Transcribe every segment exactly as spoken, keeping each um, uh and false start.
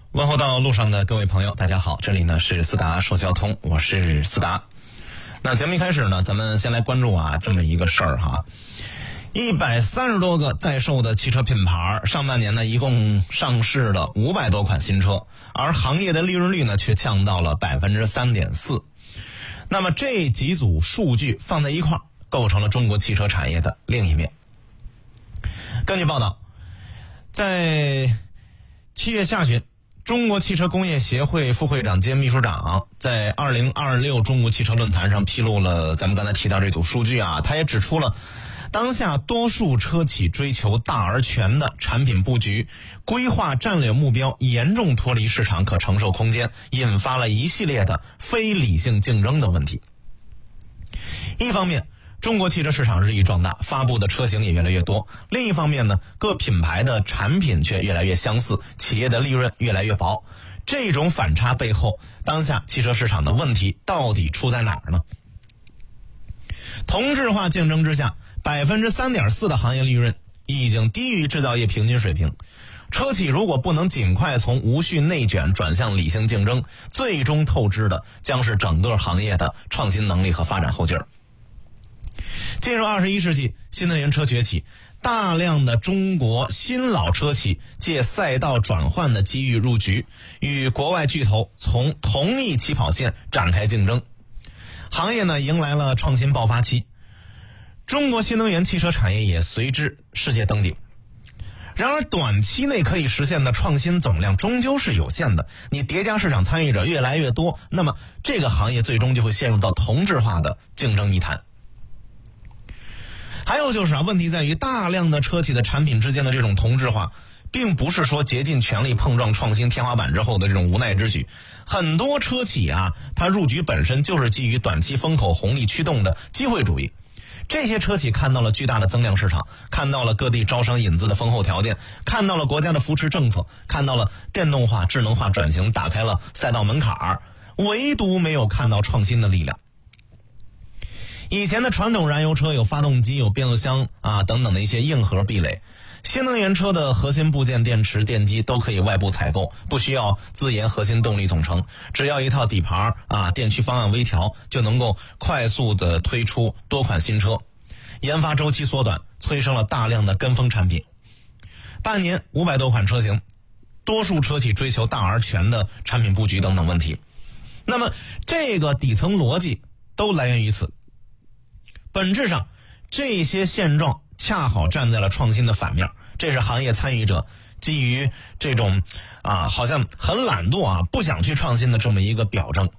问候到路上的各位朋友，大家好，这里呢是思达说交通，我是思达。那节目一开始呢，咱们先来关注啊这么一个事儿哈，一百三十多个在售的汽车品牌，上半年呢一共上市了五百多款新车，而行业的利润率呢却降到了百分之三点四。那么这几组数据放在一块儿，构成了中国汽车产业的另一面。根据报道，在七月下旬，中国汽车工业协会副会长兼秘书长在二零二六中国汽车论坛上披露了咱们刚才提到这组数据啊，他也指出了当下多数车企追求大而全的产品布局，规划战略目标严重脱离市场可承受空间，引发了一系列的非理性竞争的问题。一方面，中国汽车市场日益壮大，发布的车型也越来越多；另一方面呢，各品牌的产品却越来越相似，企业的利润越来越薄。这种反差背后，当下汽车市场的问题到底出在哪儿呢？同质化竞争之下，百分之三点四的行业利润已经低于制造业平均水平。车企如果不能尽快从无序内卷转向理性竞争，最终透支的将是整个行业的创新能力和发展后劲儿。进入二十一世纪，新能源车崛起，大量的中国新老车企借赛道转换的机遇入局，与国外巨头从同一起跑线展开竞争，行业呢迎来了创新爆发期，中国新能源汽车产业也随之世界登顶。然而短期内可以实现的创新总量终究是有限的，你叠加市场参与者越来越多，那么这个行业最终就会陷入到同质化的竞争泥潭。还有就是啊，问题在于大量的车企的产品之间的这种同质化，并不是说竭尽全力碰撞创新天花板之后的这种无奈之举。很多车企啊，它入局本身就是基于短期风口红利驱动的机会主义。这些车企看到了巨大的增量市场，看到了各地招商引资的丰厚条件，看到了国家的扶持政策，看到了电动化、智能化转型打开了赛道门槛儿，唯独没有看到创新的力量。以前的传统燃油车有发动机、有变速箱啊等等的一些硬核壁垒，新能源车的核心部件、电池、电机都可以外部采购，不需要自研核心动力总成，只要一套底盘啊、电驱方案微调，就能够快速的推出多款新车，研发周期缩短，催生了大量的跟风产品。半年五百多款车型，多数车企追求大而全的产品布局等等问题。那么这个底层逻辑都来源于此。本质上，这些现状恰好站在了创新的反面，这是行业参与者基于这种啊好像很懒惰啊不想去创新的这么一个表征。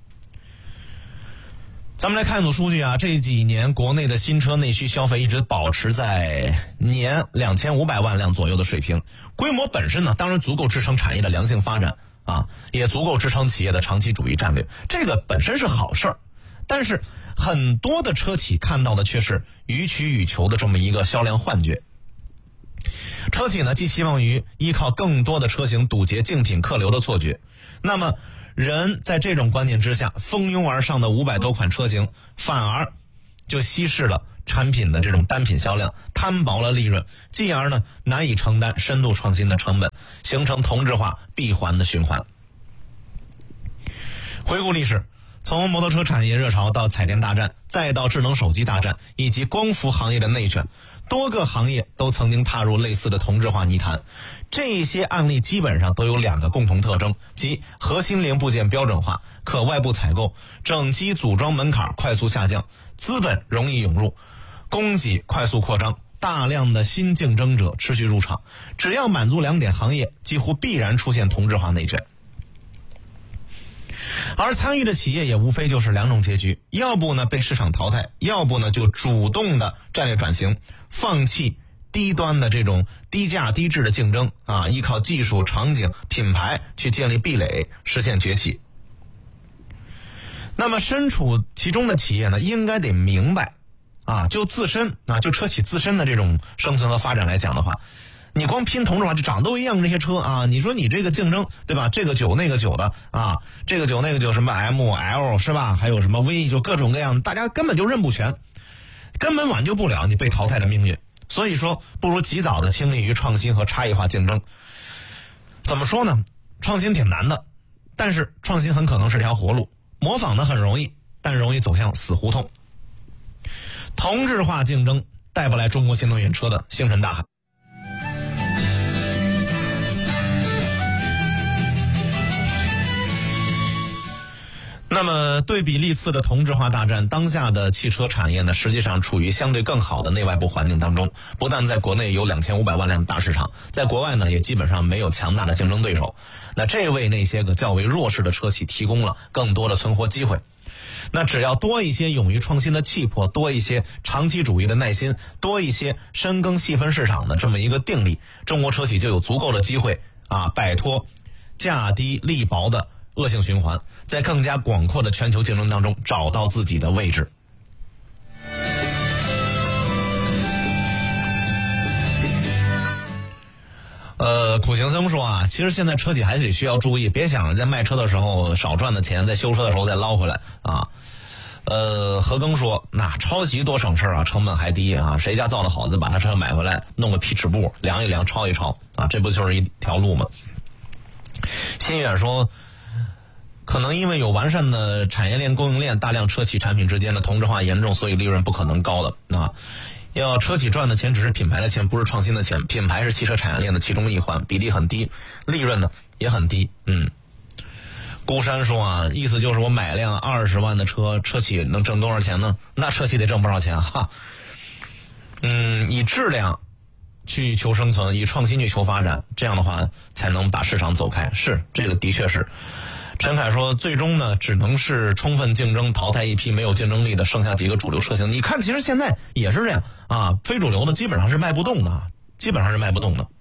咱们来看一组数据啊，这几年国内的新车内需消费一直保持在年两千五百万辆左右的水平，规模本身呢当然足够支撑产业的良性发展啊，也足够支撑企业的长期主义战略，这个本身是好事儿。但是很多的车企看到的却是予取予求的这么一个销量幻觉。车企呢既希望于依靠更多的车型堵截竞品客流的错觉，那么人在这种观念之下蜂拥而上的五百多款车型，反而就稀释了产品的这种单品销量，摊薄了利润，继而呢难以承担深度创新的成本，形成同质化闭环的循环。回顾历史，从摩托车产业热潮到彩电大战，再到智能手机大战，以及光伏行业的内卷，多个行业都曾经踏入类似的同质化泥潭。这些案例基本上都有两个共同特征，即核心零部件标准化，可外部采购，整机组装门槛快速下降，资本容易涌入，供给快速扩张，大量的新竞争者持续入场。只要满足两点，行业几乎必然出现同质化内卷。而参与的企业也无非就是两种结局，要不呢被市场淘汰，要不呢就主动的战略转型，放弃低端的这种低价低质的竞争啊，依靠技术、场景、品牌去建立壁垒，实现崛起。那么身处其中的企业呢，应该得明白啊，就自身啊，就车企自身的这种生存和发展来讲的话，你光拼同质化就长都一样这些车啊，你说你这个竞争对吧？这个九那个九的啊，这个九那个九什么 M L 是吧？还有什么 V 就各种各样，大家根本就认不全，根本挽救不了你被淘汰的命运。所以说，不如及早的倾力于创新和差异化竞争。怎么说呢？ 创新挺难的，但是创新很可能是条活路，模仿的很容易，但容易走向死胡同。同质化竞争带不来中国新能源车的星辰大海。那么对比历次的同质化大战，当下的汽车产业呢，实际上处于相对更好的内外部环境当中。不但在国内有两千五百万辆大市场，在国外呢也基本上没有强大的竞争对手。那这为那些个较为弱势的车企提供了更多的存活机会。那只要多一些勇于创新的气魄，多一些长期主义的耐心，多一些深耕细分市场的这么一个定力，中国车企就有足够的机会啊，摆脱价低利薄的恶性循环，在更加广阔的全球竞争当中找到自己的位置。呃，苦行僧说啊，其实现在车企还是需要注意，别想着在卖车的时候少赚的钱，在修车的时候再捞回来啊。呃，何庚说，那抄袭多省事啊，成本还低啊，谁家造的好，再把他车买回来，弄个皮尺布量一量，抄一抄啊，这不就是一条路吗？新远说，可能因为有完善的产业链供应链，大量车企产品之间的同质化严重，所以利润不可能高的啊。要车企赚的钱只是品牌的钱，不是创新的钱。品牌是汽车产业链的其中一环，比例很低，利润呢也很低。嗯，孤山说啊，意思就是我买辆二十万的车，车企能挣多少钱呢？那车企得挣不少钱哈。嗯，以质量去求生存，以创新去求发展，这样的话才能把市场走开。是，这个的确是。陈凯说，最终呢，只能是充分竞争，淘汰一批没有竞争力的，剩下几个主流车型。你看，其实现在也是这样啊，非主流的基本上是卖不动的，基本上是卖不动的。